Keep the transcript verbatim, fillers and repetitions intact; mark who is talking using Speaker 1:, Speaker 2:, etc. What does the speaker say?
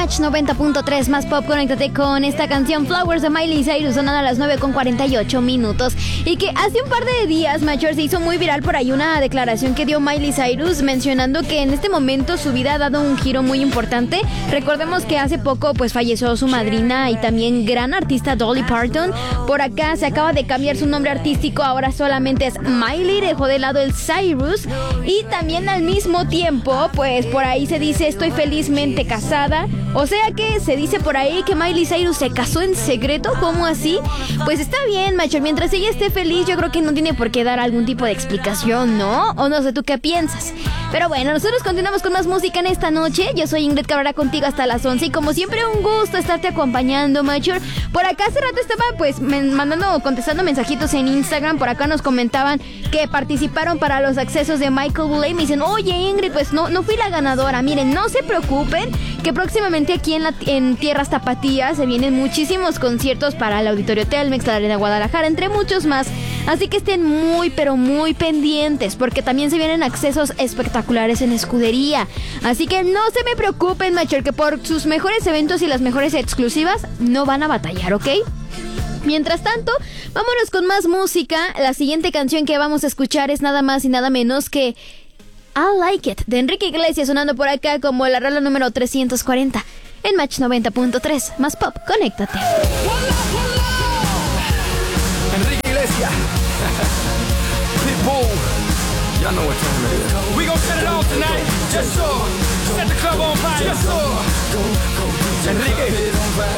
Speaker 1: Match noventa punto tres más pop. Conéctate con esta canción Flowers de Miley Cyrus, sonando a las nueve con cuarenta y ocho minutos. Y que hace un par de días, Matcher, se hizo muy viral por ahí una declaración que dio Miley Cyrus mencionando que en este momento su vida ha dado un giro muy importante. Recordemos que hace poco pues falleció su madrina y también gran artista Dolly Parton. Por acá se acaba de cambiar su nombre artístico, ahora solamente es Miley, dejó de lado el Cyrus. Y también al mismo tiempo pues por ahí se dice estoy felizmente casada. O sea que se dice por ahí que Miley Cyrus se casó en secreto. ¿Cómo así? Pues está bien, macho. Mientras ella esté feliz, yo creo que no tiene por qué dar algún tipo de explicación, ¿no? O no sé, ¿tú qué piensas? Pero bueno, nosotros continuamos con más música en esta noche. Yo soy Ingrid Cabrera contigo hasta las once. Y como siempre, un gusto estarte acompañando, macho. Por acá hace rato estaba pues mandando, contestando mensajitos en Instagram. Por acá nos comentaban que participaron para los accesos de Michael Bublé. Me dicen, oye Ingrid, pues no, no fui la ganadora. Miren, no se preocupen, que próximamente aquí en, la, en Tierras Tapatías se vienen muchísimos conciertos para el Auditorio Telmex, la Arena Guadalajara, entre muchos más. Así que estén muy, pero muy pendientes, porque también se vienen accesos espectaculares en Escudería. Así que no se me preocupen, macho, que por sus mejores eventos y las mejores exclusivas no van a batallar, ¿ok? Mientras tanto, vámonos con más música. La siguiente canción que vamos a escuchar es nada más y nada menos que I Like It, de Enrique Iglesias, sonando por acá como la rola número trescientos cuarenta en Match noventa punto tres más pop. Conéctate.
Speaker 2: Enrique Iglesias. Pitbull. Y'all know what time it is. We gon' set it off tonight. Yes, sir. Set the club on fire. Yes, sir. Enrique.